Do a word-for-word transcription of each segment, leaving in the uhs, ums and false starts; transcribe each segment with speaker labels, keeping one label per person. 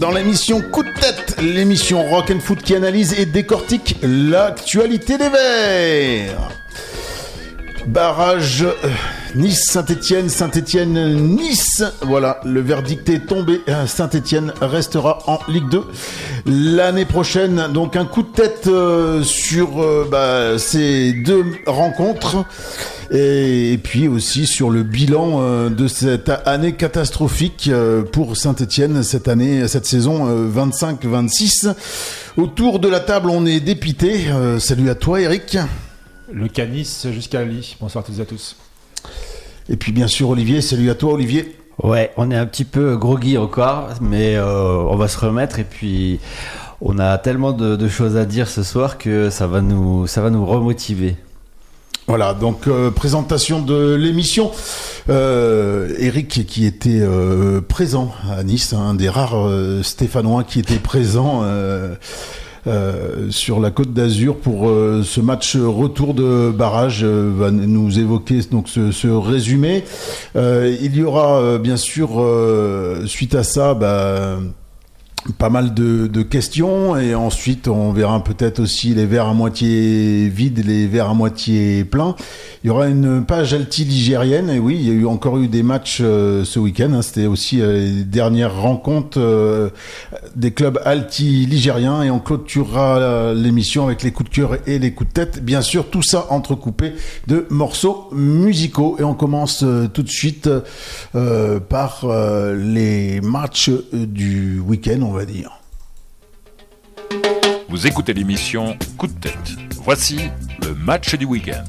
Speaker 1: dans l'émission Coup de tête, l'émission Rock and Foot qui analyse et décortique l'actualité des Verts. Barrage euh, Nice-Saint-Étienne, Saint-Étienne-Nice. Voilà, le verdict est tombé. Saint-Étienne restera en Ligue deux l'année prochaine. Donc un coup de tête euh, sur euh, bah, ces deux rencontres. Et, et puis aussi sur le bilan euh, de cette année catastrophique euh, pour Saint-Étienne, cette année, cette saison euh, vingt-cinq vingt-six. Autour de la table, on est dépité. Euh, salut à toi, Eric.
Speaker 2: Le Canis jusqu'à Lee. Bonsoir à toutes et à tous.
Speaker 1: Et puis bien sûr Olivier, salut à toi Olivier.
Speaker 3: Ouais, on est un petit peu groggy encore, mais euh, on va se remettre et puis on a tellement de, de choses à dire ce soir que ça va nous, ça va nous remotiver.
Speaker 1: Voilà, donc euh, présentation de l'émission. Euh, Eric qui était euh, présent à Nice, un des rares euh, Stéphanois qui était présent euh, Euh, sur la Côte d'Azur pour euh, ce match retour de barrage, euh, va nous évoquer donc ce, ce résumé. Euh, il y aura euh, bien sûr euh, suite à ça bah, pas mal de, de questions et ensuite on verra peut-être aussi les verres à moitié vides, les verres à moitié pleins. Il y aura une page alti-ligérienne et oui, il y a eu encore eu des matchs euh, ce week-end. Hein, c'était aussi euh, les dernières rencontres euh, des clubs alti-ligériens et on clôturera euh, l'émission avec les coups de cœur et les coups de tête. Bien sûr, tout ça entrecoupé de morceaux musicaux et on commence euh, tout de suite euh, par euh, les matchs du week-end, on va dire.
Speaker 4: Vous écoutez l'émission Coup de tête. Voici le match du week-end.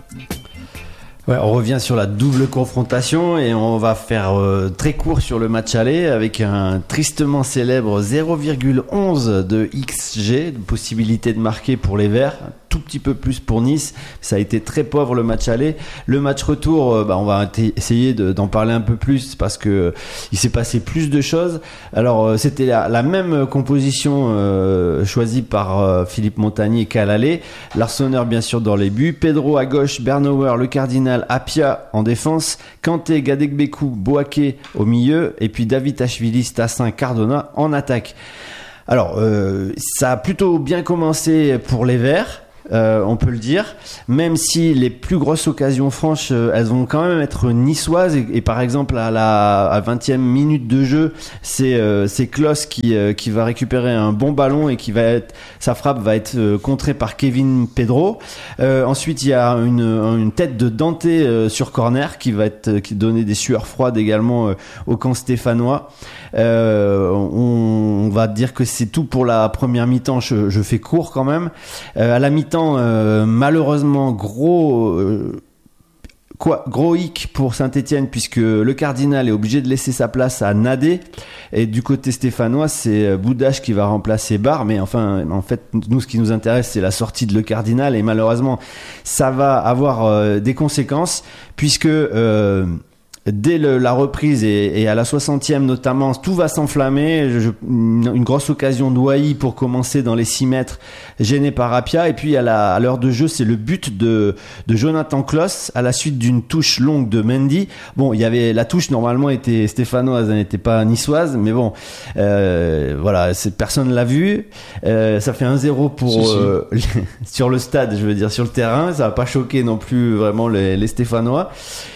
Speaker 3: Ouais, on revient sur la double confrontation et on va faire euh, très court sur le match aller avec un tristement célèbre zéro virgule onze de X G, de possibilité de marquer pour les Verts, un tout petit peu plus pour Nice. Ça a été très pauvre le match aller. Le match retour, euh, bah, on va t- essayer de, d'en parler un peu plus parce que euh, il s'est passé plus de choses. Alors euh, c'était la, la même composition euh, choisie par euh, Philippe Montagnier qu'à l'aller. Larsonneur bien sûr dans les buts, Pedro à gauche, Bernauer, le Cardinal, Apia en défense, Kanté, Gadegbekou, Boaké au milieu et puis David Ashvili, Stassin, Cardona en attaque. Alors euh, ça a plutôt bien commencé pour les Verts. Euh, on peut le dire, même si les plus grosses occasions franches, euh, elles vont quand même être niçoises et, et par exemple à la à vingtième minute de jeu, c'est euh, c'est Klos qui euh, qui va récupérer un bon ballon et qui va être, sa frappe va être euh, contrée par Kevin Pedro. Euh, ensuite il y a une une tête de Dante euh, sur corner qui va être qui donner des sueurs froides également euh, au camp stéphanois. Euh, on, on va dire que c'est tout pour la première mi-temps. Je, je fais court quand même. Euh, à la mi-temps, euh, malheureusement, gros, euh, quoi, gros hic pour Saint-Étienne puisque le Cardinal est obligé de laisser sa place à Nadé. Et du côté stéphanois, c'est Boudache qui va remplacer Barre. Mais enfin, en fait, nous, ce qui nous intéresse, c'est la sortie de le Cardinal. Et malheureusement, ça va avoir euh, des conséquences puisque euh, dès le, la reprise et, et à la soixantième notamment, tout va s'enflammer. Je, une, une grosse occasion de Wai pour commencer dans les six mètres, gêné par Apia. Et puis à, la, à l'heure de jeu, c'est le but de, de Jonathan Klos à la suite d'une touche longue de Mendy. Bon, il y avait la touche normalement était stéphanoise, elle n'était pas niçoise, mais bon, euh, voilà, c'est, personne l'a vu. Euh, ça fait un zéro pour si, si. Euh, sur le stade, je veux dire sur le terrain. Ça n'a pas choqué non plus vraiment les, les Stéphanois.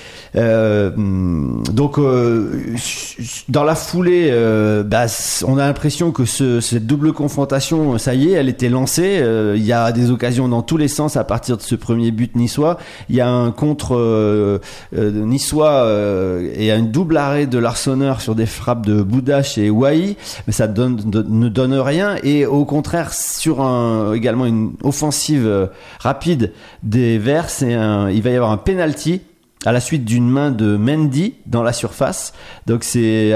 Speaker 3: Euh, donc euh, dans la foulée euh, bah, on a l'impression que ce, cette double confrontation, ça y est, elle était lancée. Euh, il y a des occasions dans tous les sens à partir de ce premier but niçois. Il y a un contre euh, euh, niçois euh, et un double arrêt de Larsonneur sur des frappes de Boudache et Wai, mais ça donne, de, ne donne rien. Et au contraire, sur un, également une offensive euh, rapide des Verts, c'est un, il va y avoir un penalty à la suite d'une main de Mendy dans la surface. Donc c'est,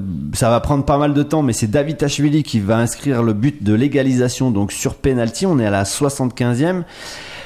Speaker 3: ça va prendre pas mal de temps, mais c'est David Ashvili qui va inscrire le but de l'égalisation donc sur penalty. On est à la soixante-quinzième.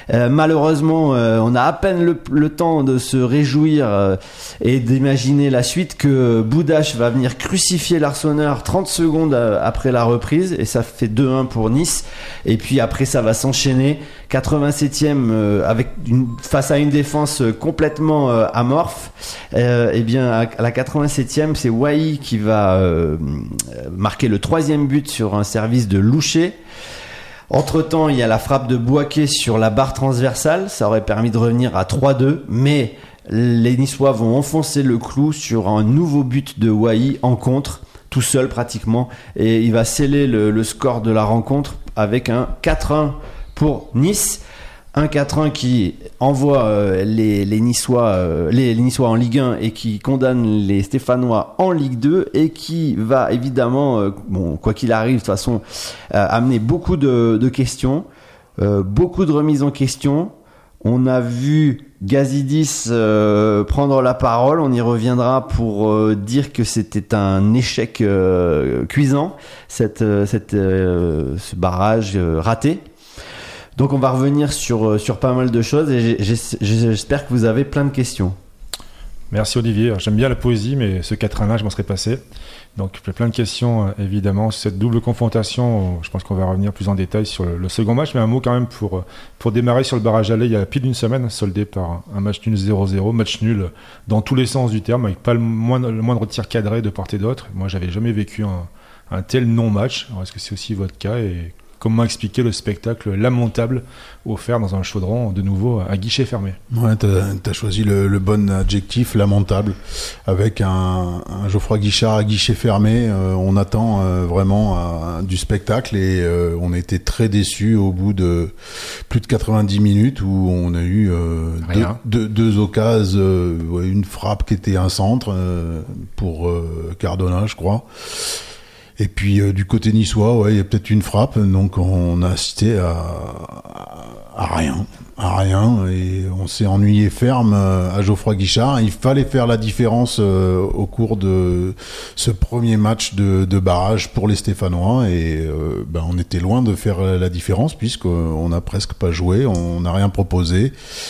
Speaker 3: Euh, malheureusement, euh, on a à peine le, le temps de se réjouir euh, et d'imaginer la suite que Boudache va venir crucifier l'Arseneur trente secondes euh, après la reprise et ça fait deux un pour Nice. Et puis après, ça va s'enchaîner. quatre-vingt-septième euh, avec une, face à une défense complètement euh, amorphe. Euh, et bien à, à la quatre-vingt-septième, c'est Wai qui va euh, marquer le troisième but sur un service de Louchet. Entre-temps, il y a la frappe de Bouaké sur la barre transversale. Ça aurait permis de revenir à trois deux. Mais les Niçois vont enfoncer le clou sur un nouveau but de Wai en contre, tout seul pratiquement. Et il va sceller le, le score de la rencontre avec un quatre un pour Nice. Un quatre un qui envoie euh, les, les, Niçois, euh, les, les Niçois en Ligue un et qui condamne les Stéphanois en Ligue deux et qui va évidemment, euh, bon, quoi qu'il arrive, de toute façon, euh, amener beaucoup de, de questions, euh, beaucoup de remises en question. On a vu Gazidis euh, prendre la parole, on y reviendra pour euh, dire que c'était un échec euh, cuisant, cette, cette, euh, ce barrage euh, raté. Donc on va revenir sur, sur pas mal de choses et j'espère que vous avez plein de questions.
Speaker 2: Merci Olivier, j'aime bien la poésie mais ce quatre un là je m'en serais passé. Donc plein de questions évidemment sur cette double confrontation, je pense qu'on va revenir plus en détail sur le, le second match, mais un mot quand même pour, pour démarrer sur le barrage aller il y a pile d'une semaine, soldé par un match nul zéro zéro, match nul dans tous les sens du terme, avec pas le moindre, le moindre tir cadré de part et d'autre. Moi j'avais jamais vécu un, un tel non-match, alors est-ce que c'est aussi votre cas et comment expliquer le spectacle lamentable offert dans un chaudron de nouveau à guichet fermé?
Speaker 1: Ouais, t'as, t'as choisi le, le bon adjectif, lamentable, avec un, un Geoffroy Guichard à guichet fermé. Euh, on attend euh, vraiment euh, du spectacle et euh, on a été très déçus au bout de plus de quatre-vingt-dix minutes où on a eu euh, deux, deux, deux occasions, euh, ouais, une frappe qui était un centre euh, pour euh, Cardona, je crois. Et puis euh, du côté niçois, ouais, il y a peut-être une frappe, donc on a assisté à, à, à rien, à rien, et on s'est ennuyé ferme à Geoffroy Guichard. Il fallait faire la différence euh, au cours de ce premier match de, de barrage pour les Stéphanois, et euh, ben on était loin de faire la différence puisqu'on n'a presque pas joué, on n'a rien proposé.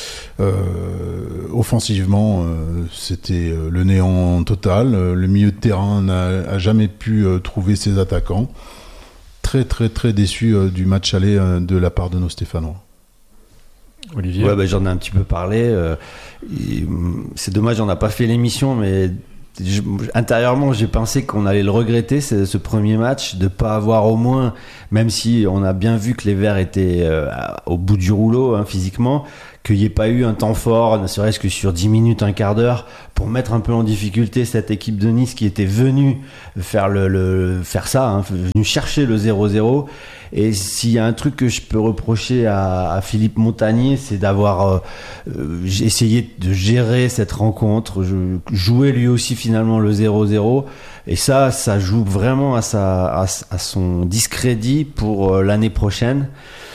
Speaker 1: Euh, offensivement, euh, c'était euh, le néant total. Euh, le milieu de terrain n'a a jamais pu euh, trouver ses attaquants. Très très très déçu euh, du match aller euh, de la part de nos Stéphanois.
Speaker 2: Olivier,
Speaker 3: ouais, bah, j'en ai un petit peu parlé. Euh, et, c'est dommage, on n'a pas fait l'émission, mais je, intérieurement, j'ai pensé qu'on allait le regretter, ce, ce premier match, de pas avoir au moins, même si on a bien vu que les Verts étaient euh, au bout du rouleau hein, physiquement, qu'il n'y ait pas eu un temps fort, ne serait-ce que sur dix minutes, un quart d'heure, pour mettre un peu en difficulté cette équipe de Nice qui était venue faire, le, le, faire ça, hein, venue chercher le zéro zéro. Et s'il y a un truc que je peux reprocher à, à Philippe Montagnier, c'est d'avoir euh, essayé de gérer cette rencontre, je, jouer lui aussi finalement le zéro zéro. Et ça, ça joue vraiment à, sa, à, à son discrédit pour euh, l'année prochaine.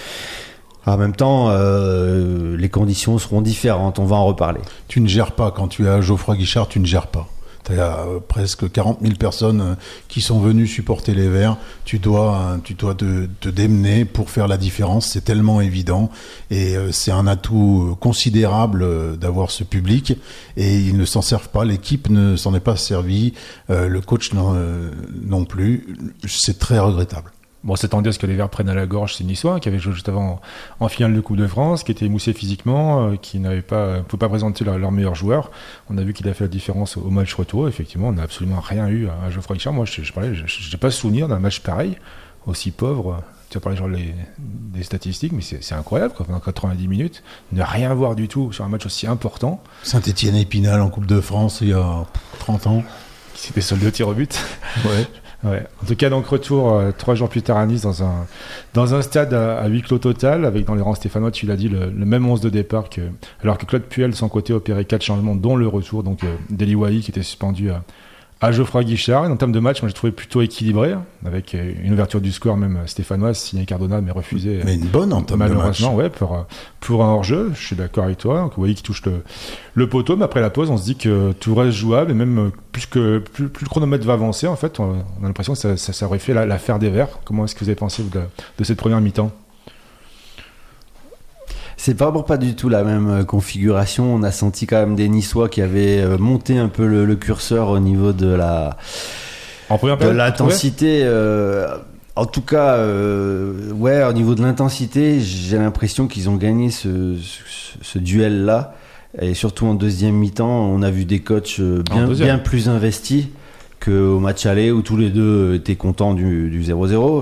Speaker 3: En même temps, euh, les conditions seront différentes, on va en reparler.
Speaker 1: Tu ne gères pas, quand tu es à Geoffroy Guichard, tu ne gères pas. Tu as euh, presque quarante mille personnes euh, qui sont venues supporter les Verts. Tu dois, euh, tu dois te, te démener pour faire la différence, c'est tellement évident. Et euh, c'est un atout considérable euh, d'avoir ce public. Et ils ne s'en servent pas, l'équipe ne s'en est pas servie, euh, le coach non, euh, non plus. C'est très regrettable.
Speaker 2: Bon, on s'attendait à ce que les Verts prennent à la gorge ces Niçois, qui avaient joué juste avant en, en finale de Coupe de France, qui étaient émoussés physiquement, euh, qui n'avaient pas, ne pouvaient pas présenter leur, leur meilleur joueur. On a vu qu'il a fait la différence au, au match retour. Effectivement, on n'a absolument rien eu à, à Geoffroy Guichard. Moi, je, je parlais, je n'ai pas souvenir d'un match pareil, aussi pauvre. Tu as parlé genre les, des statistiques, mais c'est, c'est incroyable, quoi. Pendant quatre-vingt-dix minutes, ne rien voir du tout sur un match aussi important.
Speaker 1: Saint-Étienne Épinal en Coupe de France il y a trente ans.
Speaker 2: Qui s'était soldé au tir au but.
Speaker 1: Ouais.
Speaker 2: Ouais. En tout cas, donc retour euh, trois jours plus tard à Nice dans un, dans un stade à, à huis clos total, avec dans les rangs stéphanois, tu l'as dit, le, le même onze de départ, que, alors que Claude Puel, de son côté, opérait quatre changements, dont le retour donc euh, d'Eli Wahi qui était suspendu à, à Geoffroy Guichard. Et en termes de match, moi j'ai trouvé plutôt équilibré, avec euh, une ouverture du score même stéphanoise, signée Cardona, mais refusée.
Speaker 1: Mais une bonne en termes de match.
Speaker 2: Malheureusement, ouais, pour, pour un hors-jeu, je suis d'accord avec toi. Donc Wahi qui touche le, le poteau, mais après la pause, on se dit que tout reste jouable, et même plus, que, plus, plus le chronomètre va avancer, en fait, on a l'impression que ça, ça, ça aurait fait la, l'affaire des Verts. Comment est-ce que vous avez pensé de, de cette première mi-temps ?
Speaker 3: C'est pas pour pas du tout la même configuration. On a senti quand même des Niçois qui avaient monté un peu le, le curseur au niveau de la
Speaker 2: en première
Speaker 3: de
Speaker 2: période,
Speaker 3: l'intensité. Euh, en tout cas, euh, ouais, au niveau de l'intensité, j'ai l'impression qu'ils ont gagné ce, ce, ce duel-là. Et surtout en deuxième mi-temps, on a vu des coachs bien, bien plus investis qu'au match aller où tous les deux étaient contents du, du zéro zéro.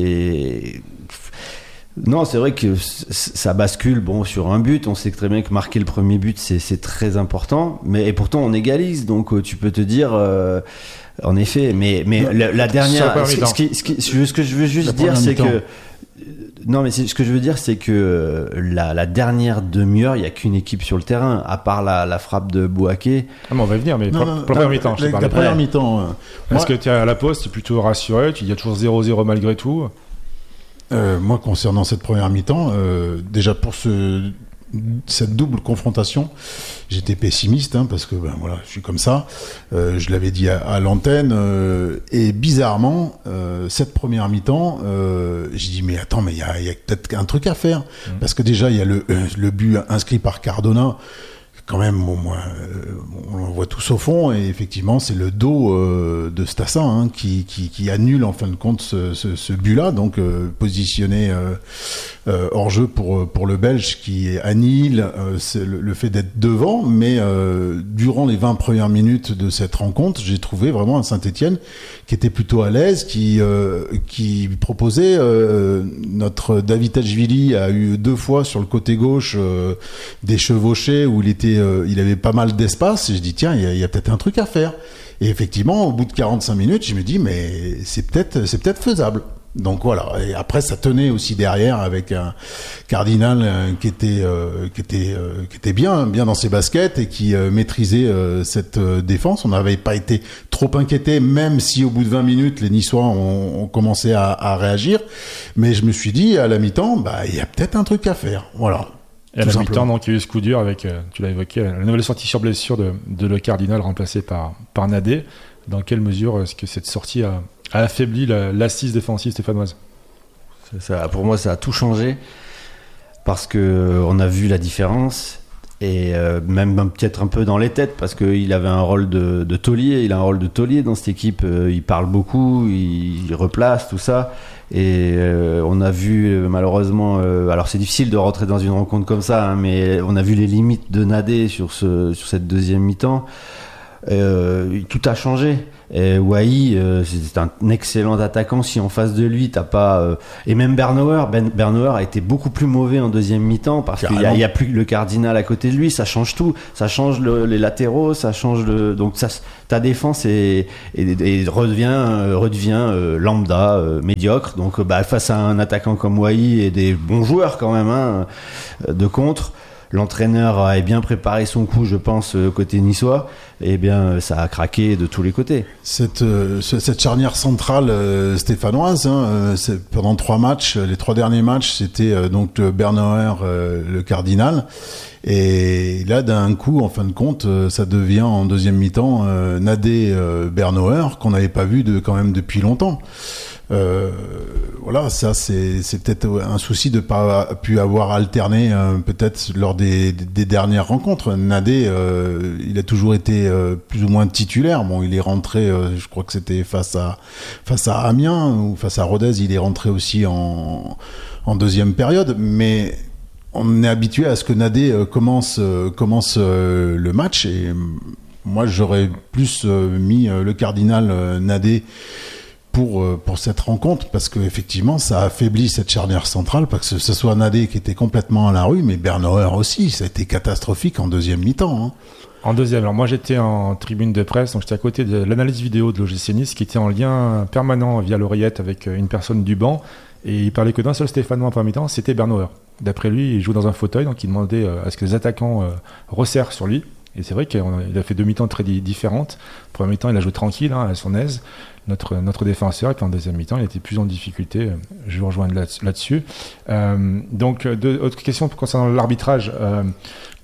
Speaker 3: Et non, c'est vrai que ça bascule bon, sur un but. On sait très bien que marquer le premier but, c'est, c'est très important. Mais, et pourtant, on égalise. Donc, tu peux te dire... Euh, en effet, mais, mais non, la, la dernière... Ce, ce, qui, ce, qui, ce que je veux juste dire, c'est que... Non, mais c'est, ce que je veux dire, c'est que la, la dernière demi-heure, il n'y a qu'une équipe sur le terrain, à part la, la frappe de Bouaké.
Speaker 2: Ah, mais on va y venir, mais
Speaker 1: non,
Speaker 2: pour,
Speaker 1: non,
Speaker 2: pour la première mi-temps, je te parle.
Speaker 1: La première mi-temps. Euh,
Speaker 2: Est-ce que tu es à la poste, tu es plutôt rassuré, il y a toujours zéro zéro malgré tout?
Speaker 1: euh, Moi, concernant cette première mi-temps, euh, déjà pour ce... cette double confrontation, j'étais pessimiste hein, parce que ben voilà, je suis comme ça. Euh, je l'avais dit à, à l'antenne euh, et bizarrement, euh, cette première mi-temps, euh, j'ai dit mais attends, mais il y a, y a peut-être un truc à faire mmh. parce que déjà il y a le, le but inscrit par Cardona. Quand même, bon, moi, euh, on le voit tous au fond, et effectivement, c'est le dos euh, de Stassin hein, qui, qui, qui annule en fin de compte ce, ce, ce but-là, donc euh, positionné euh, euh, hors jeu pour pour le Belge qui annule euh, c'est le, le fait d'être devant, mais euh, durant les vingt premières minutes de cette rencontre, j'ai trouvé vraiment un Saint-Étienne qui était plutôt à l'aise, qui euh, qui proposait euh, notre David Tachvili a eu deux fois sur le côté gauche euh, des chevauchés où il était Euh, il avait pas mal d'espace et je dis tiens il y a, il y a peut-être un truc à faire et effectivement au bout de quarante-cinq minutes je me dis mais c'est peut-être c'est peut-être faisable donc voilà et après ça tenait aussi derrière avec un Cardinal euh, qui était euh, qui était euh, qui était bien bien dans ses baskets et qui euh, maîtrisait euh, cette euh, défense. On n'avait pas été trop inquiété même si au bout de vingt minutes les Niçois ont, ont commencé à, à réagir mais je me suis dit à la mi-temps bah il y a peut-être un truc à faire voilà.
Speaker 2: Et à la mi-temps, donc, il y a eu ce coup dur avec, euh, tu l'as évoqué, la nouvelle sortie sur blessure de, de Le Cardinal remplacé par, par Nadé. Dans quelle mesure est-ce que cette sortie a, a affaibli la, l'assise défensive stéphanoise?
Speaker 3: Ça, pour moi, ça a tout changé parce qu'on a vu la différence et euh, même, même peut-être un peu dans les têtes parce qu'il avait un rôle de, de taulier. Il a un rôle de taulier dans cette équipe. Euh, il parle beaucoup, il, il replace tout ça. Et euh, on a vu euh, malheureusement, euh, alors c'est difficile de rentrer dans une rencontre comme ça, hein, mais on a vu les limites de Nadé sur, ce, sur cette deuxième mi-temps. Euh, tout a changé. Et Wai, euh, c'est un excellent attaquant. Si en face de lui, t'as pas. Euh, et même Bernauer, ben, Bernauer a été beaucoup plus mauvais en deuxième mi-temps parce Carrément. qu'il y a, il y a plus le Cardinal à côté de lui. Ça change tout. Ça change le, les latéraux. Ça change le. Donc ça, ta défense est, est, est redevient, euh, redevient euh, lambda, euh, médiocre. Donc bah, face à un attaquant comme Wai et des bons joueurs quand même hein, de contre. L'entraîneur a bien préparé son coup, je pense, côté niçois. Et bien, ça a craqué de tous les côtés.
Speaker 1: Cette, euh, cette charnière centrale euh, stéphanoise, hein, euh, c'est, pendant trois matchs, les trois derniers matchs, c'était euh, donc le Bernauer, euh, le Cardinal. Et là, d'un coup, en fin de compte, euh, ça devient en deuxième mi-temps euh, Nadé euh, Bernauer qu'on n'avait pas vu de, quand même depuis longtemps. Euh, voilà, ça c'est, c'est peut-être un souci de pas pu avoir alterné euh, peut-être lors des, des dernières rencontres. Nadé, euh, il a toujours été euh, plus ou moins titulaire. Bon, il est rentré, euh, je crois que c'était face à face à Amiens ou face à Rodez, il est rentré aussi en en deuxième période, mais on est habitué à ce que Nadé euh, commence euh, commence euh, le match et euh, moi j'aurais plus euh, mis euh, le Cardinal euh, Nadé pour pour cette rencontre parce que effectivement ça affaiblit cette charnière centrale parce que ce soit Nadé qui était complètement à la rue mais Bernauer aussi ça a été catastrophique en deuxième mi-temps hein.
Speaker 2: En deuxième, alors moi j'étais en tribune de presse donc j'étais à côté de l'analyse vidéo de l'O G C Nice qui était en lien permanent via l'oreillette avec une personne du banc et il parlait que d'un seul Stéphanois en premier mi-temps, c'était Bernauer. D'après lui il joue dans un fauteuil donc il demandait à ce que les attaquants euh, resserrent sur lui. Et c'est vrai qu'il a fait deux mi-temps très différentes. Premier mi-temps, il a joué tranquille, hein, à son aise, notre, notre défenseur. Et puis en deuxième mi-temps, il était plus en difficulté. Je vous rejoins là, là-dessus. Euh, donc, deux, autre question concernant l'arbitrage. Euh,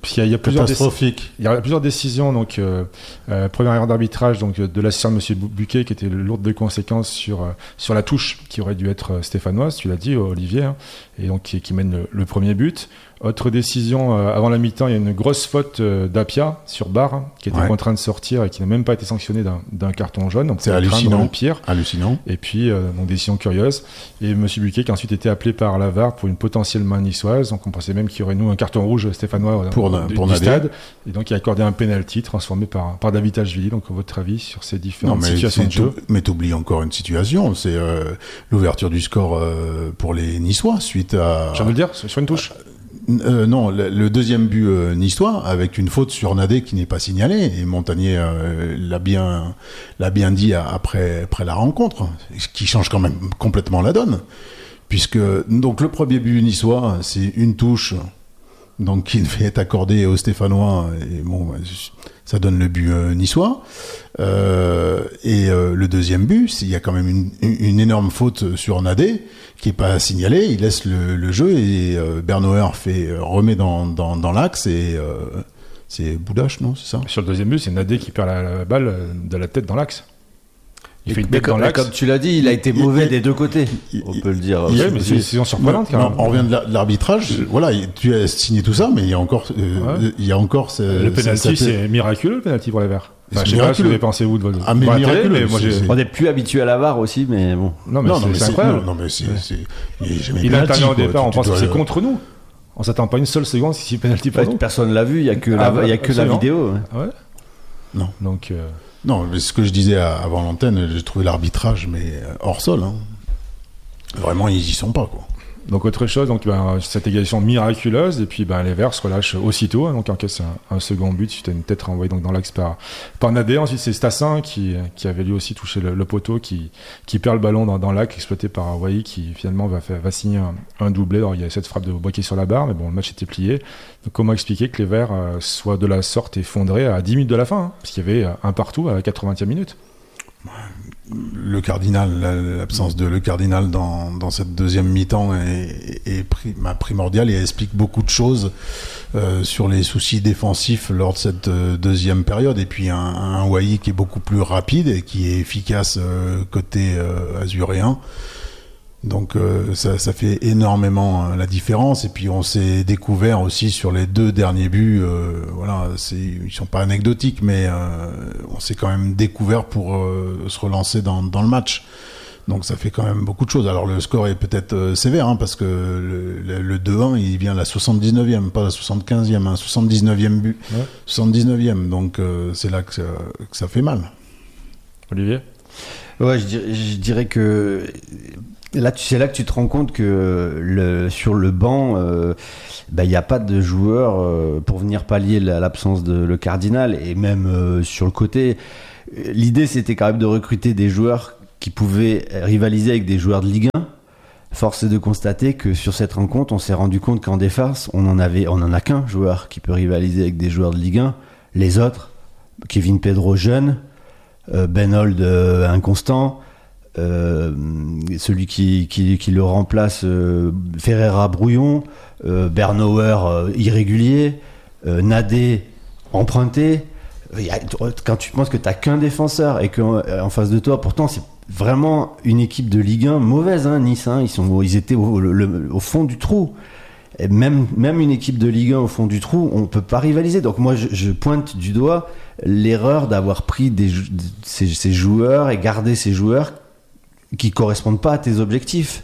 Speaker 2: Parce qu'il y a, il y a plusieurs
Speaker 1: catastrophique.
Speaker 2: déc- il y a plusieurs décisions. Donc, euh, euh, première erreur d'arbitrage donc de l'assistant de M. Buquet qui était lourde de conséquences sur euh, sur la touche qui aurait dû être euh, stéphanoise. Tu l'as dit, Olivier, hein, et donc qui, qui mène le, le premier but. Autre décision, euh, avant la mi-temps, il y a une grosse faute euh, d'Apia sur Barre, hein, qui était
Speaker 1: Ouais.
Speaker 2: contraint de sortir et qui n'a même pas été sanctionné d'un, d'un carton jaune. Donc
Speaker 1: C'est
Speaker 2: on craint
Speaker 1: hallucinant.
Speaker 2: dans le pire.
Speaker 1: Hallucinant.
Speaker 2: Et puis, euh, donc décision curieuse. Et M. Buquet qui a ensuite été appelé par la V A R pour une potentielle main niçoise. Donc on pensait même qu'il y aurait nous un carton rouge stéphanois euh,
Speaker 1: Pour na-
Speaker 2: du,
Speaker 1: pour
Speaker 2: du
Speaker 1: Nadé.
Speaker 2: stade. Et donc il a accordé un penalty transformé par, par David Ashvili. Donc votre avis sur ces
Speaker 1: Non,
Speaker 2: différentes
Speaker 1: mais,
Speaker 2: situations
Speaker 1: c'est
Speaker 2: de jeu?
Speaker 1: tout- mais t'oublies encore une situation, c'est euh, l'ouverture du score euh, pour les Niçois suite à.
Speaker 2: Je viens de le dire, sur une touche.
Speaker 1: Euh, non, le, le deuxième but euh, niçois avec une faute sur Nadé qui n'est pas signalée et Montagnier euh, l'a bien l'a bien dit à- après après la rencontre, ce qui change quand même complètement la donne, puisque donc le premier but niçois c'est une touche donc qui devait être accordée aux Stéphanois et bon ça donne le but euh, niçois. Euh, et euh, le deuxième but, c'est- il y a quand même une, une énorme faute sur Nadé qui est pas signalée. Il laisse le, le jeu et euh, Bernauer fait euh, remet dans, dans, dans l'axe et euh, c'est Boudache, non, c'est ça?
Speaker 2: Sur le deuxième but, c'est Nadé qui perd la, la balle euh, de la tête dans l'axe. Il fait une
Speaker 3: Mais
Speaker 2: tête dans
Speaker 3: comme,
Speaker 2: l'axe.
Speaker 3: comme tu l'as dit, il a été
Speaker 1: Il-
Speaker 3: mauvais
Speaker 1: il-
Speaker 3: des deux côtés.
Speaker 1: il-
Speaker 3: On peut le dire.
Speaker 1: il-
Speaker 2: Oui, mais c'est une décision surprenante quand
Speaker 1: Non,
Speaker 2: même.
Speaker 1: on revient de la- de l'arbitrage. Voilà, tu as signé tout ça, mais il y a encore, euh,
Speaker 2: Ouais.
Speaker 1: il y a encore. ce-
Speaker 2: Le
Speaker 1: ce-
Speaker 2: penalty,
Speaker 1: cette-
Speaker 2: c'est miraculeux le penalty pour les Verts. Enfin,
Speaker 1: C'est
Speaker 2: je sais pas ce que
Speaker 1: miraculeux.
Speaker 2: vous avez pensé vous de votre.
Speaker 1: Ah, mais
Speaker 2: devant la télé,
Speaker 1: miraculeux,
Speaker 2: mais moi
Speaker 1: c'est-
Speaker 2: j'ai.
Speaker 1: c'est-
Speaker 3: On est plus habitué à la V A R aussi, mais bon.
Speaker 2: Non, mais
Speaker 1: non,
Speaker 2: c'est,
Speaker 1: non, mais
Speaker 2: c'est
Speaker 1: c'est-
Speaker 2: incroyable.
Speaker 1: non, non, mais c'est, c'est, il y a jamais
Speaker 2: Il
Speaker 1: penalty,
Speaker 2: intervient au
Speaker 1: quoi.
Speaker 2: départ,
Speaker 1: Tu-
Speaker 2: on
Speaker 1: tu
Speaker 2: pense que
Speaker 1: dois-
Speaker 2: c'est contre nous. On s'attend pas une seule seconde si c'est penalty pour nous.
Speaker 3: Personne l'a vu, il y a que
Speaker 2: Ah,
Speaker 3: la, il y a que la
Speaker 2: absolument.
Speaker 3: vidéo. ouais.
Speaker 2: Ouais.
Speaker 1: Non.
Speaker 2: Donc. euh,
Speaker 1: Non, mais ce que je disais à- avant l'antenne, j'ai trouvé l'arbitrage, mais euh, hors sol. Hein. Vraiment, ils y sont pas, quoi.
Speaker 2: Donc autre chose, donc ben, cette égalisation miraculeuse et puis ben les Verts se relâchent aussitôt, hein, donc encaissent un, un second but suite à une tête renvoyée donc dans l'axe par par Nadé. Ensuite c'est Stassin qui qui avait lui aussi touché le, le poteau, qui qui perd le ballon dans, dans l'axe exploité par Hawaii, qui finalement va faire, va signer un, un doublé. Alors il y a cette frappe de Boaké sur la barre, mais bon le match était plié. Donc comment expliquer que les Verts euh, soient de la sorte effondrés à dix minutes de la fin, hein, parce qu'il y avait euh, un partout à la quatre-vingtième minute.
Speaker 1: Le cardinal, la- l'absence de le cardinal dans, dans cette deuxième mi-temps est, est pri- bah, primordiale et explique beaucoup de choses euh, sur les soucis défensifs lors de cette euh, deuxième période. Et puis un, un Hawaii qui est beaucoup plus rapide et qui est efficace euh, côté euh, azuréen. Donc euh, ça, ça fait énormément euh, la différence. Et puis on s'est découvert aussi sur les deux derniers buts. Euh, voilà, c'est, ils sont pas anecdotiques, mais euh, on s'est quand même découvert pour euh, se relancer dans, dans le match. Donc ça fait quand même beaucoup de choses. Alors le score est peut-être euh, sévère, hein, parce que le, le, le deux un, il vient à la soixante-dix-neuvième, pas la soixante-quinzième, hein, soixante-dix-neuvième but,
Speaker 2: Ouais.
Speaker 1: soixante-dix-neuvième. Donc euh, c'est là que ça, que ça fait mal.
Speaker 2: Olivier.
Speaker 3: Ouais, je dirais, je dirais que là, tu- c'est là que tu te rends compte que le, sur le banc, euh, bah, il n'y a pas de joueurs euh, pour venir pallier la- l'absence de le cardinal, et même euh, sur le côté. euh, L'idée, c'était quand même de recruter des joueurs qui pouvaient rivaliser avec des joueurs de Ligue un. Force est de constater que sur cette rencontre, on s'est rendu compte qu'en défense, on en avait, on en a qu'un joueur qui peut rivaliser avec des joueurs de Ligue un. Les autres, Kevin Pedro jeune, euh, Ben Hold euh, inconstant, euh, celui qui, qui, qui le remplace, euh, Ferreira brouillon, euh, Bernauer euh, irrégulier, euh, Nadé emprunté. Il y a- Quand tu penses que tu n'as qu'un défenseur et qu'en en face de toi, pourtant c'est vraiment une équipe de Ligue un mauvaise, hein, Nice, hein, ils, sont, ils étaient au, le- au fond du trou. Et même, même une équipe de Ligue un au fond du trou, on ne peut pas rivaliser. Donc moi, je, je pointe du doigt l'erreur d'avoir pris des, jou- ces, ces joueurs et gardé ces joueurs qui ne correspondent pas à tes objectifs.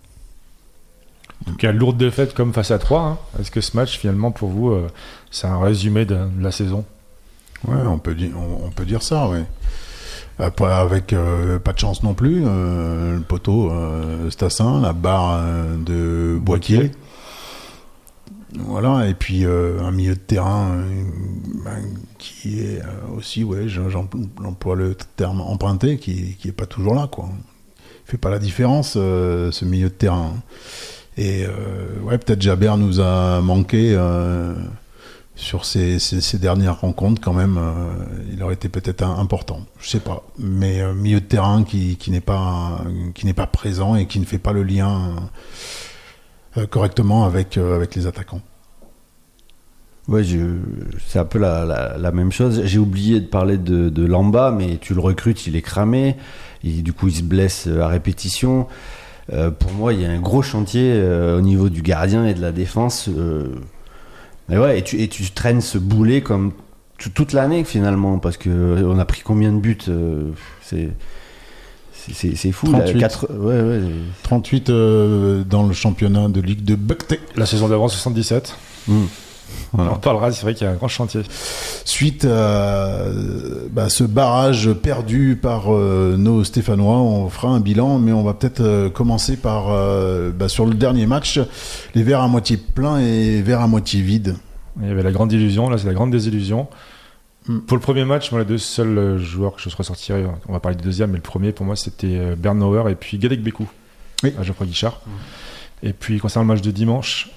Speaker 2: En tout cas, lourde défaite comme face à Troyes. Hein. Est-ce que ce match, finalement, pour vous, euh, c'est un résumé de, de la saison?
Speaker 1: Ouais, on peut dire, on, on peut dire ça, ouais. Après, avec euh, pas de chance non plus, euh, le poteau euh, Stassin, la barre euh, de Boaké. Voilà, et puis euh, un milieu de terrain euh, ben, qui est euh, aussi, ouais, j'em- j'emploie le terme emprunté, qui, qui est pas toujours là, quoi. Il fait pas la différence, euh, ce milieu de terrain. Et euh, ouais, peut-être Jabert nous a manqué. Euh, sur ces, ces, ces dernières rencontres, quand même, euh, il aurait été peut-être un, important. Je sais pas. Mais euh, milieu de terrain qui, qui n'est pas, qui n'est pas présent et qui ne fait pas le lien euh, correctement avec, euh, avec les attaquants.
Speaker 3: Ouais, je, c'est un peu la, la, la même chose. J'ai oublié de parler de, de Lamba, mais tu le recrutes, il est cramé. Et du coup, il se blesse à répétition. Euh, pour moi, il y a un gros chantier euh, au niveau du gardien et de la défense. Euh, mais ouais, et tu, et tu traînes ce boulet comme t- toute l'année finalement, parce que on a pris combien de buts euh, c'est, c'est, c'est, c'est fou.
Speaker 1: trente-huit.
Speaker 3: Là, quatre, ouais, ouais.
Speaker 1: trente-huit euh, dans le championnat de Ligue de Buckté.
Speaker 2: La saison d'avant, soixante-dix-sept.
Speaker 3: Mmh.
Speaker 2: Voilà. On en parlera, c'est vrai qu'il y a un grand chantier.
Speaker 1: Suite à bah, ce barrage perdu par euh, nos Stéphanois, on fera un bilan, mais on va peut-être euh, commencer par euh, bah, sur le dernier match, les verres à moitié pleins et verres à moitié vides.
Speaker 2: Il y avait la grande illusion, là c'est la grande désillusion. Mm. Pour le premier match, moi, les deux seuls joueurs que je ressortirais, on va parler du deuxième, mais le premier pour moi c'était Bernauer et puis Gadek Bekou,
Speaker 1: oui.
Speaker 2: à Geoffroy Guichard. Mm. Et puis concernant le match de dimanche,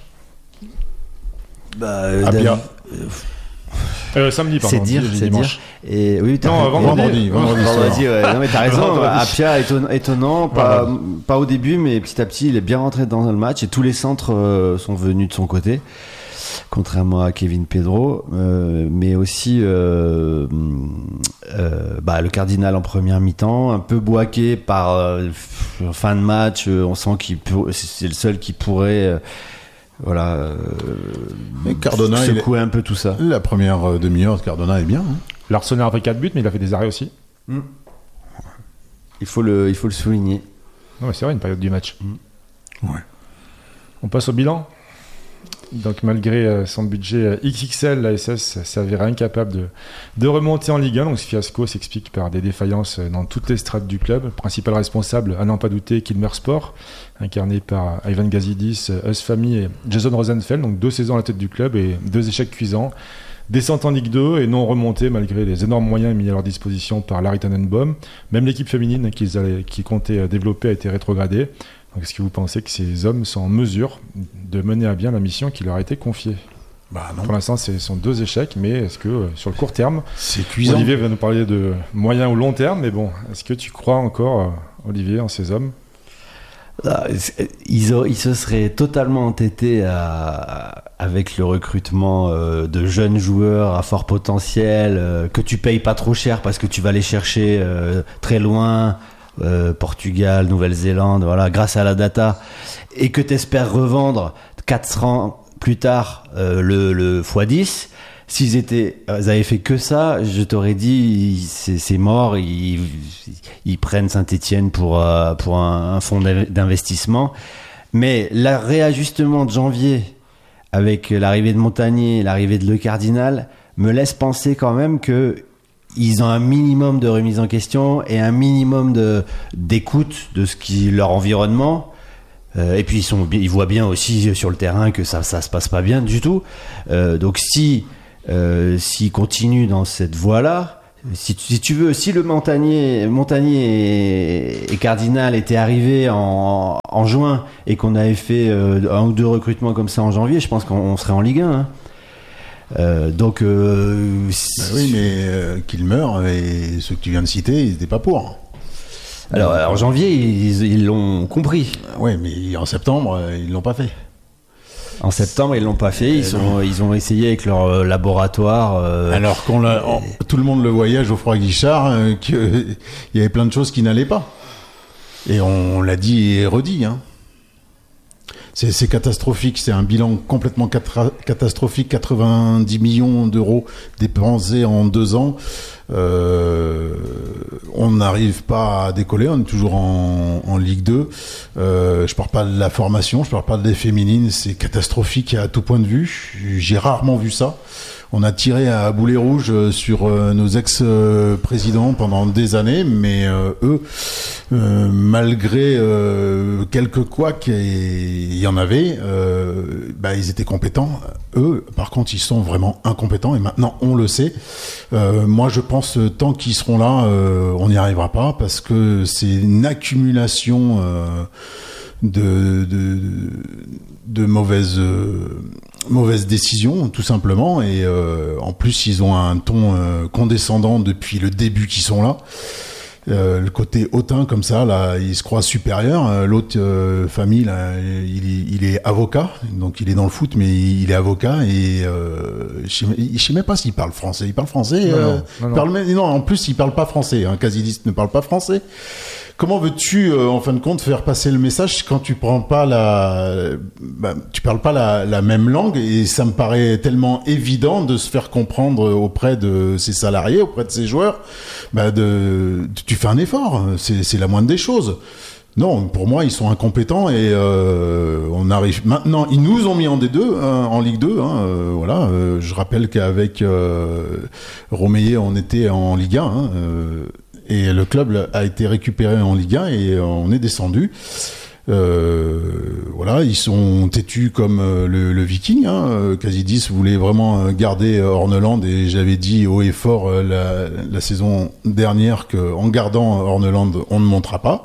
Speaker 3: Bah,
Speaker 1: ah, bien.
Speaker 2: Euh, samedi, pardon.
Speaker 3: C'est dire, c'est
Speaker 2: dimanche.
Speaker 3: dire. Et oui, t'as
Speaker 2: non, vendredi.
Speaker 1: Vendredi, vendredi,
Speaker 3: vendredi, ouais. Non, mais t'as raison.
Speaker 2: Vendredi.
Speaker 3: Apia étonnant, étonnant pas, pas au début, mais petit à petit, il est bien rentré dans le match et tous les centres euh, sont venus de son côté, contrairement à Kevin Pedro, euh, mais aussi euh, euh, bah, le Cardinal en première mi-temps, un peu boaqué par euh, fin de match. Euh, on sent qu'il peut, c'est le seul qui pourrait. Euh, Voilà, euh,
Speaker 1: mais Cardona,
Speaker 3: secouer
Speaker 1: il est...
Speaker 3: un peu tout ça.
Speaker 1: La première euh, demi-heure de Cardona est bien. Hein.
Speaker 2: L'Arsenal a pris quatre buts, mais il a fait des arrêts aussi.
Speaker 3: Mm. Il faut le, il faut le souligner.
Speaker 2: Ouais, c'est vrai, une période du match.
Speaker 1: Mm. Ouais.
Speaker 2: On passe au bilan. Donc malgré son budget X X L, l'A S S s'est avéré incapable de, de remonter en Ligue un. Donc ce fiasco s'explique par des défaillances dans toutes les strates du club. Principal responsable, à n'en pas douter, Kilmer Sport, incarné par Ivan Gazidis, Eusfami et Jason Rosenfeld. Donc deux saisons à la tête du club et deux échecs cuisants. Descente en Ligue deux et non remontée malgré les énormes moyens mis à leur disposition par Larry Tannenbaum. Même l'équipe féminine qu'ils, allaient, qu'ils comptaient développer a été rétrogradée. Donc, est-ce que vous pensez que ces hommes sont en mesure de mener à bien la mission qui leur a été confiée ?
Speaker 1: Bah non.
Speaker 2: Pour l'instant, ce sont deux échecs, mais est-ce que euh, sur le court terme,
Speaker 1: c'est cuisant.
Speaker 2: Olivier va nous parler de moyen ou long terme, mais bon, est-ce que tu crois encore, euh, Olivier, en ces hommes ?
Speaker 3: Ah, ils, ont, ils se seraient totalement entêtés à, avec le recrutement euh, de jeunes joueurs à fort potentiel, euh, que tu payes pas trop cher parce que tu vas les chercher euh, très loin. Euh, Portugal, Nouvelle-Zélande, voilà, grâce à la data, et que tu espères revendre quatre ans plus tard euh, le, le fois dix. S'ils étaient, ils avaient fait que ça, je t'aurais dit c'est, c'est mort, ils, ils prennent Saint-Etienne pour, euh, pour un, un fonds d'investissement. Mais le réajustement de janvier avec l'arrivée de Montagnier, l'arrivée de Le Cardinal me laisse penser quand même que ils ont un minimum de remise en question et un minimum de, d'écoute de ce qui leur environnement. Euh, et puis ils, sont, ils voient bien aussi sur le terrain que ça ça se passe pas bien du tout. Euh, donc si euh, s'ils continuent dans cette voie-là, si, si tu veux, si le Montagnier, Montagnier et, et Cardinal étaient arrivés en, en juin et qu'on avait fait euh, un ou deux recrutements comme ça en janvier, je pense qu'on on serait en Ligue un. Hein. Euh, donc euh,
Speaker 1: bah oui, mais euh, Kilmer et ceux que tu viens de citer, ils n'étaient pas pour.
Speaker 3: Alors en janvier, ils, ils l'ont compris.
Speaker 1: Oui, mais en septembre, ils l'ont pas fait.
Speaker 3: En septembre, ils l'ont pas fait. Ils, sont, ils ont essayé avec leur laboratoire. Euh,
Speaker 1: Alors qu'on l'a, on, tout le monde le voyait, Geoffroy Guichard, euh, qu'il y avait plein de choses qui n'allaient pas. Et on l'a dit et redit, hein. C'est, c'est catastrophique, c'est un bilan complètement catra- catastrophique, quatre-vingt-dix millions d'euros dépensés en deux ans. Euh, on n'arrive pas à décoller, on est toujours en, en Ligue deux. Euh, je parle pas de la formation, je parle pas des féminines, c'est catastrophique à tout point de vue. J'ai rarement vu ça. On a tiré à boulet rouge sur euh, nos ex-présidents pendant des années, mais euh, eux, euh, malgré euh, quelques couacs, et il y en avait, euh, bah, ils étaient compétents. Eux, par contre, ils sont vraiment incompétents, et maintenant, on le sait. Euh, moi, je pense, tant qu'ils seront là, euh, on n'y arrivera pas, parce que c'est une accumulation euh, de, de, de mauvaises... Euh, mauvaise décision, tout simplement, et euh, en plus ils ont un ton euh, condescendant depuis le début qu'ils sont là. Euh, le côté hautain comme ça, là, il se croit supérieur. Euh, l'autre euh, famille, là, il, il est avocat, donc il est dans le foot, mais il, il est avocat et euh, je ne sais même pas s'il parle français. Il parle français.
Speaker 2: Non,
Speaker 1: euh,
Speaker 2: non, non,
Speaker 1: il parle, non, en plus, il parle pas français. Hein, Casillas ne parle pas français. Comment veux-tu, euh, en fin de compte, faire passer le message quand tu prends pas la, bah, tu parles pas la, la même langue, et ça me paraît tellement évident de se faire comprendre auprès de ses salariés, auprès de ses joueurs, bah de, tu fais un effort, c'est, c'est la moindre des choses. Non, pour moi, ils sont incompétents et euh, on arrive maintenant. Ils nous ont mis en D deux, hein, en Ligue deux. Hein, euh, voilà. Euh, je rappelle qu'avec euh, Romeyer, on était en Ligue un. Hein, euh, Et le club a été récupéré en Ligue un et on est descendu. Euh, voilà, ils sont têtus comme le, le Viking. Hein. Casillas voulait vraiment garder Orneland et j'avais dit haut et fort la, la saison dernière qu'en gardant Orneland, on ne montera pas.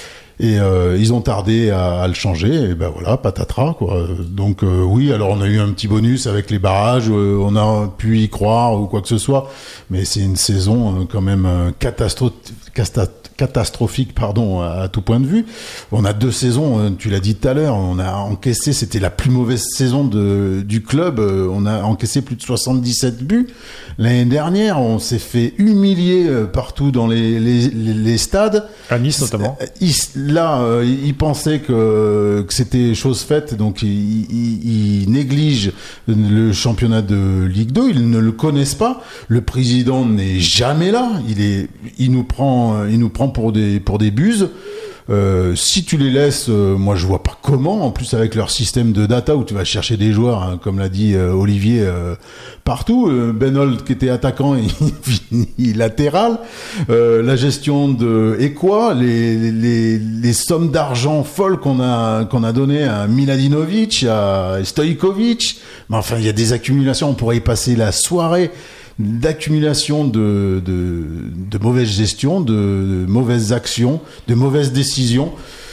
Speaker 1: Et euh, ils ont tardé à, à le changer, et ben voilà, patatras quoi. Donc euh, oui, alors on a eu un petit bonus avec les barrages, euh, on a pu y croire ou quoi que ce soit, mais c'est une saison euh, quand même euh, catastro- casta- catastrophique, pardon, à, à tout point de vue. On a deux saisons, euh, tu l'as dit tout à l'heure, on a encaissé, c'était la plus mauvaise saison de, du club, euh, on a encaissé plus de soixante-dix-sept buts. L'année dernière, on s'est fait humilier euh, partout dans les, les, les, les stades.
Speaker 2: À Nice notamment.
Speaker 1: Il, là, euh, il pensait que, que c'était chose faite, donc il, il, il néglige le championnat de Ligue deux. Ils ne le connaissent pas. Le président n'est jamais là. Il est, il nous prend, il nous prend pour des pour des buses. Euh, si tu les laisses, euh, moi je vois pas comment. En plus avec leur système de data où tu vas chercher des joueurs, hein, comme l'a dit euh, Olivier, euh, partout. Euh, Ben Holt qui était attaquant, il finit latéral. Euh, la gestion de Ekwa, les, les les sommes d'argent folles qu'on a qu'on a donné à Miladinovic, à Stojkovic. Mais enfin, il y a des accumulations. On pourrait y passer la soirée. D'accumulation de, de, de mauvaise gestion, de, de mauvaises actions, de mauvaises décisions.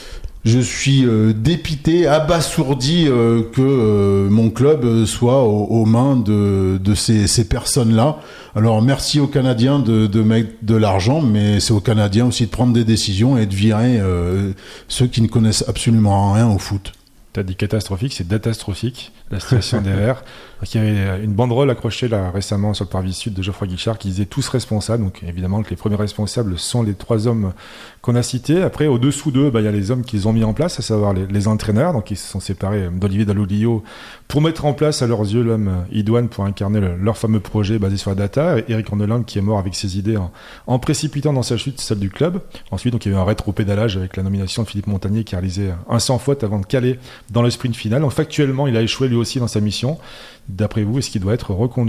Speaker 1: Je suis euh, dépité, abasourdi euh, que euh, mon club soit aux, aux mains de, de ces, ces personnes-là. Alors merci aux Canadiens de, de mettre de l'argent, mais c'est aux Canadiens aussi de prendre des décisions et de virer euh, ceux qui ne connaissent absolument rien au foot.
Speaker 2: Tu as dit catastrophique, c'est datastrophique, la situation des Verts. Il y avait une banderole accrochée là, récemment sur le parvis sud de Geoffroy Guichard qui disait tous responsables. Donc évidemment que les premiers responsables sont les trois hommes qu'on a cités. Après, au-dessous d'eux, bah, il y a les hommes qu'ils ont mis en place, à savoir les, les entraîneurs. Donc ils se sont séparés d'Olivier Dall'Oglio pour mettre en place à leurs yeux l'homme idoine pour incarner le, leur fameux projet basé sur la data. Et Eric Orneland qui est mort avec ses idées en, en précipitant dans sa chute celle du club. Ensuite, donc, il y a eu un rétro-pédalage avec la nomination de Philippe Montagnier qui a réalisé un sans faute avant de caler dans le sprint final. Donc factuellement, il a échoué lui aussi dans sa mission. D'après vous, est-ce qu'il doit être reconduit ?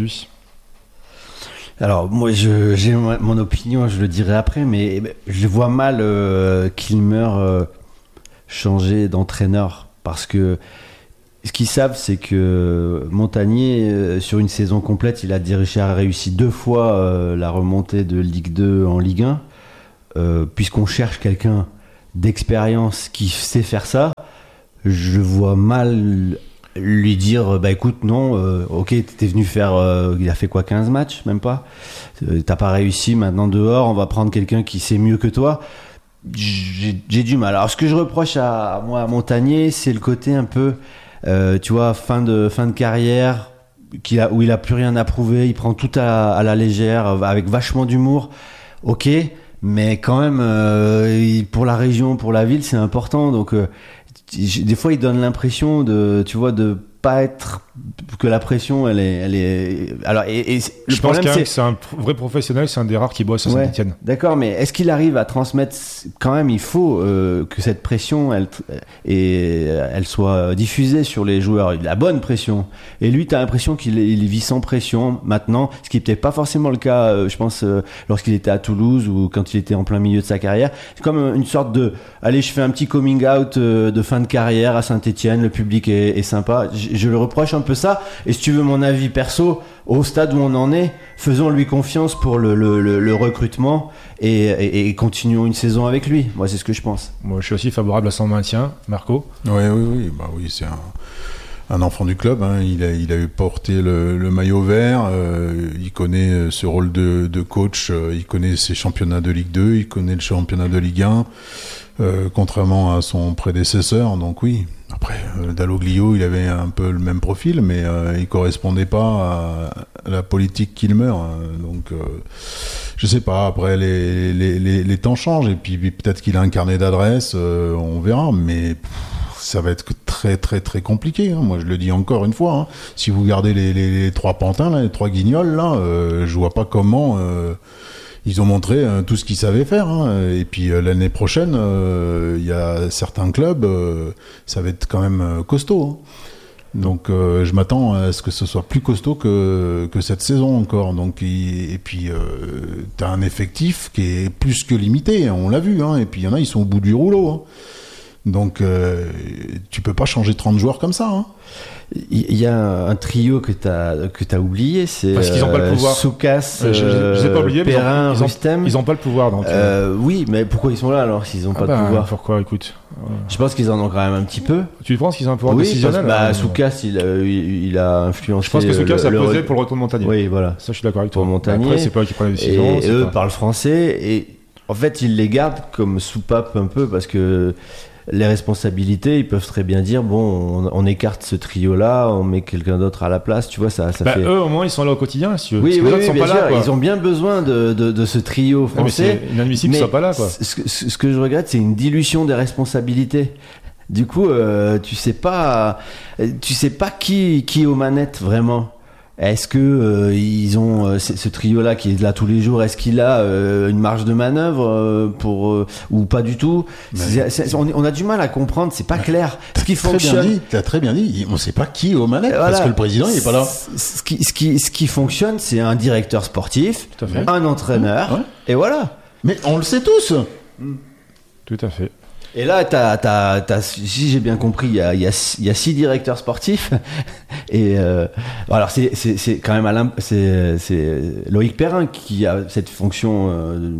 Speaker 3: Alors moi je, j'ai mon opinion, je le dirai après, mais je vois mal euh, Kilmer euh, changer d'entraîneur parce que ce qu'ils savent c'est que Montagnier euh, sur une saison complète il a dirigé, a réussi deux fois euh, la remontée de Ligue deux en Ligue un, euh, puisqu'on cherche quelqu'un d'expérience qui sait faire ça. Je vois mal lui dire bah écoute non euh, ok t'es venu faire euh, il a fait quoi quinze matchs même pas euh, t'as pas réussi maintenant dehors on va prendre quelqu'un qui sait mieux que toi. J'ai, j'ai du mal. Alors ce que je reproche à, à moi à Montagnier c'est le côté un peu euh, tu vois fin de fin de carrière qu'il a, où il a plus rien à prouver, il prend tout à, à la légère avec vachement d'humour, ok mais quand même euh, pour la région, pour la ville c'est important donc euh, des fois il donne l'impression de tu vois de pas être que la pression elle est elle est alors et, et le
Speaker 2: je
Speaker 3: problème
Speaker 2: pense
Speaker 3: c'est
Speaker 2: que c'est un vrai professionnel, c'est un des rares qui bosse à
Speaker 3: ouais,
Speaker 2: Saint-Étienne.
Speaker 3: D'accord, mais est-ce qu'il arrive à transmettre quand même il faut euh, que cette pression elle et elle soit diffusée sur les joueurs, la bonne pression. Et lui tu as l'impression qu'il il vit sans pression maintenant, ce qui n'était pas forcément le cas euh, je pense euh, lorsqu'il était à Toulouse ou quand il était en plein milieu de sa carrière. C'est comme une sorte de allez, je fais un petit coming out euh, de fin de carrière à Saint-Étienne, le public est, est sympa. Je, je le reproche un peu ça. Et si tu veux mon avis perso, au stade où on en est, faisons-lui confiance pour le, le, le, le recrutement et, et, et continuons une saison avec lui. Moi, c'est ce que je pense.
Speaker 2: Moi, je suis aussi favorable à son maintien, Marco.
Speaker 1: Oui, oui, oui. Bah oui, c'est un. un enfant du club, hein. il, a, il a eu porté le, le maillot vert, euh, il connaît ce rôle de, de coach, euh, il connaît ses championnats de Ligue deux, il connaît le championnat de Ligue un, euh, contrairement à son prédécesseur, donc oui. Après, euh, Dalloglio, il avait un peu le même profil, mais euh, il correspondait pas à, à la politique qu'il meurt, hein. Donc euh, je sais pas, après les, les, les, les temps changent, et puis, puis peut-être qu'il a un carnet d'adresses, euh, on verra, mais... Pff, ça va être très très très compliqué, hein. Moi je le dis encore une fois, hein. Si vous gardez les, les, les trois pantins, là, les trois guignols, là, euh, je vois pas comment euh, ils ont montré euh, tout ce qu'ils savaient faire, hein. Et puis euh, l'année prochaine, il euh, y a certains clubs, euh, ça va être quand même euh, costaud, hein. Donc euh, je m'attends à ce que ce soit plus costaud que, que cette saison encore. Donc, et, et puis euh, tu as un effectif qui est plus que limité, hein, on l'a vu, hein. Et puis il y en a, ils sont au bout du rouleau, hein. Donc, euh, tu peux pas changer trente joueurs comme ça, hein.
Speaker 3: Il y a un trio que tu as que t'as oublié, c'est
Speaker 2: parce qu'ils ont pas le pouvoir.
Speaker 3: Soukas,
Speaker 2: euh, je, je les ai pas oubliés,
Speaker 3: Perrin,
Speaker 2: ils ont,
Speaker 3: Rustem.
Speaker 2: Ils ont pas le pouvoir, donc.
Speaker 3: Euh, oui, mais pourquoi ils sont là alors s'ils ont
Speaker 2: ah
Speaker 3: pas
Speaker 2: bah,
Speaker 3: de pouvoir?
Speaker 2: Pourquoi, écoute.
Speaker 3: Je pense qu'ils en ont quand même un petit peu.
Speaker 2: Tu penses qu'ils ont un pouvoir
Speaker 3: oui,
Speaker 2: décisionnel?
Speaker 3: Bah, Soukas, il, il, il a influencé.
Speaker 2: Je pense que Soukas a
Speaker 3: le,
Speaker 2: pesé
Speaker 3: le...
Speaker 2: pour le retour de Montagnier.
Speaker 3: Oui, voilà.
Speaker 2: Ça, je suis d'accord avec toi.
Speaker 3: Pour Montagnier.
Speaker 2: Après, c'est pas eux qui prennent les décisions.
Speaker 3: Et eux
Speaker 2: pas...
Speaker 3: parlent français et en fait, ils les gardent comme soupape un peu parce que. Les responsabilités, ils peuvent très bien dire bon, on, on écarte ce trio-là, on met quelqu'un d'autre à la place, tu vois, ça, ça
Speaker 2: bah,
Speaker 3: fait.
Speaker 2: Eux, au moins, ils sont là au quotidien, si tu veux.
Speaker 3: Oui, oui, oui,
Speaker 2: sont
Speaker 3: bien
Speaker 2: pas
Speaker 3: sûr,
Speaker 2: là, quoi.
Speaker 3: ils ont bien besoin de, de, de ce trio français.
Speaker 2: Non, mais c'est inadmissible qu'ils soient pas là, quoi.
Speaker 3: Ce, ce, ce que je regrette, c'est une dilution des responsabilités. Du coup, euh, tu sais pas, tu sais pas qui, qui est aux manettes vraiment. Est-ce que euh, ils ont euh, ce trio-là qui est là tous les jours? Est-ce qu'il a euh, une marge de manœuvre euh, pour euh, ou pas du tout? c'est, c'est, on, on a du mal à comprendre. C'est pas clair. Ce qui fonctionne.
Speaker 1: Tu as très bien dit. On sait pas qui est aux manettes
Speaker 3: voilà.
Speaker 1: Parce que le président il est pas là.
Speaker 3: Ce qui, ce qui, ce qui fonctionne, c'est un directeur sportif, un entraîneur, ouais. Et voilà.
Speaker 1: Mais on le sait tous.
Speaker 2: Tout à fait.
Speaker 3: Et là, t'as, t'as, t'as, si j'ai bien compris, il y a, il y a, il y a six directeurs sportifs. Et euh, alors, c'est, c'est, c'est quand même Alain, c'est, c'est Loïc Perrin qui a cette fonction. Euh, de...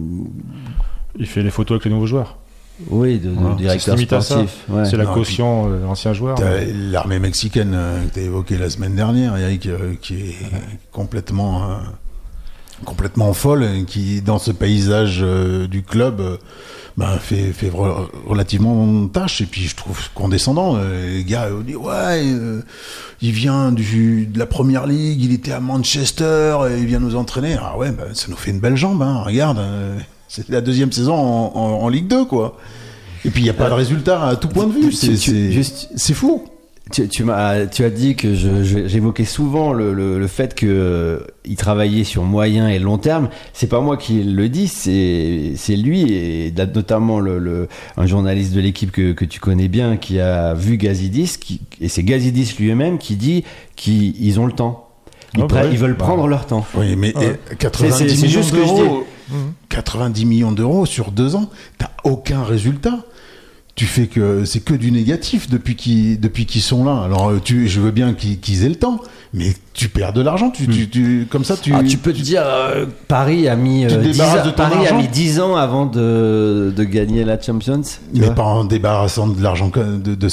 Speaker 2: Il fait les photos avec les nouveaux joueurs.
Speaker 3: Oui, de, de ouais. directeur sportif.
Speaker 2: Ouais. C'est la non, caution de l'ancien joueur.
Speaker 1: Mais... L'armée mexicaine euh, que tu as évoquée la semaine dernière, Eric, euh, qui est complètement, euh, complètement folle, qui dans ce paysage euh, du club. Euh, Ben, fait, fait relativement tâche, et puis je trouve condescendant. Euh, les gars, on dit ouais, euh, il vient du, de la première ligue, il était à Manchester, et il vient nous entraîner. Ah ouais, ben, ça nous fait une belle jambe, hein, regarde, euh, c'est la deuxième saison en, en, en Ligue deux, quoi. Et puis il n'y a pas de résultat à tout point de vue, c'est, c'est, juste... c'est fou.
Speaker 3: Tu, tu, m'as, tu as dit que je, je, j'évoquais souvent le, le, le fait qu'il euh, travaillait sur moyen et long terme. C'est pas moi qui le dis, c'est, c'est lui, et notamment le, le, un journaliste de l'équipe que, que tu connais bien qui a vu Gazidis, qui, et c'est Gazidis lui-même qui dit qu'ils ont le temps. Ils, oh, pre- bah, ils veulent bah, prendre leur temps.
Speaker 1: Oui, mais
Speaker 3: ouais.
Speaker 1: quatre-vingt-dix c'est, c'est, c'est juste d'euros, que je dis. quatre-vingt-dix millions d'euros sur deux ans, t'as aucun résultat. Tu fais que c'est que du négatif depuis qu'ils depuis qu'ils sont là. Alors tu, je veux bien qu'ils, qu'ils aient le temps, mais tu perds de l'argent. Tu, mmh. tu, tu comme ça tu.
Speaker 3: Ah, tu peux te dire euh, Paris a mis euh, dix ans, Paris a mis dix ans avant de, de gagner la Champions.
Speaker 1: Mais vois? Pas en débarrassant de l'argent de, de,